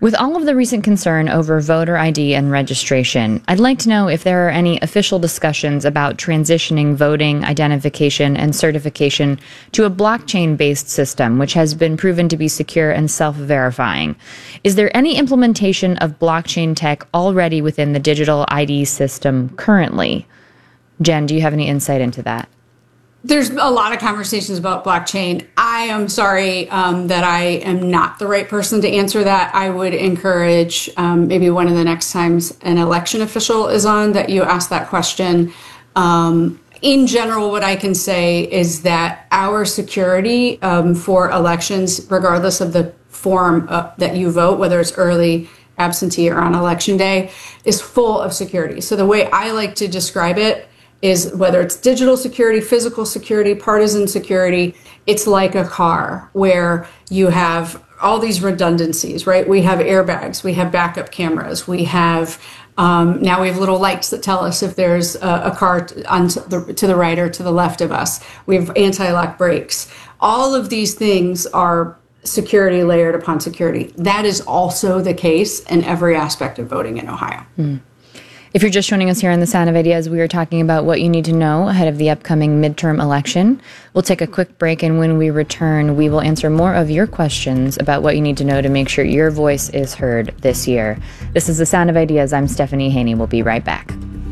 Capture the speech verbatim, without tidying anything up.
With all of the recent concern over voter I D and registration, I'd like to know if there are any official discussions about transitioning voting, identification, and certification to a blockchain-based system, which has been proven to be secure and self-verifying. Is there any implementation of blockchain tech already within the digital I D system currently? Jen, do you have any insight into that? There's a lot of conversations about blockchain. I am sorry um, that I am not the right person to answer that. I would encourage um, maybe one of the next times an election official is on that you ask that question. Um, in general, what I can say is that our security um, for elections, regardless of the form uh, that you vote, whether it's early, absentee, or on election day, is full of security. So the way I like to describe it is whether it's digital security, physical security, partisan security, it's like a car where you have all these redundancies, right? We have airbags, we have backup cameras, we have, um, now we have little lights that tell us if there's a, a car t- on to the, to the right or to the left of us. We have anti-lock brakes. All of these things are security layered upon security. That is also the case in every aspect of voting in Ohio. Mm. If you're just joining us here on The Sound of Ideas, we are talking about what you need to know ahead of the upcoming midterm election. We'll take a quick break, and when we return, we will answer more of your questions about what you need to know to make sure your voice is heard this year. This is The Sound of Ideas. I'm Stephanie Haney. We'll be right back.